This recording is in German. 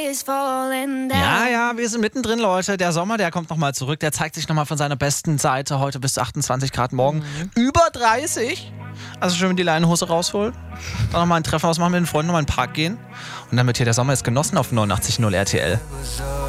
Ja, wir sind mittendrin, Leute. Der Sommer, der kommt nochmal zurück. Der zeigt sich nochmal von seiner besten Seite. Heute bis 28 Grad, morgen über 30. Also schön die Leinenhose rausholen. Dann nochmal ein Treffen ausmachen mit den Freunden, nochmal in den Park gehen. Und damit hier der Sommer ist genossen auf 89.0 RTL.